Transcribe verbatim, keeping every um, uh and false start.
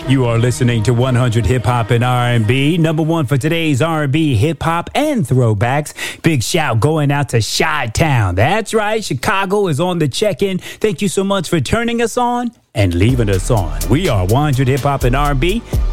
You are listening to one hundred Hip Hop and R and B, number one for today's R and B, hip hop, and throwbacks. Big shout going out to Chi-Town. That's right, Chicago is on the check-in. Thank you so much for turning us on and leaving us on. We are one hundred Hip Hop and R and B.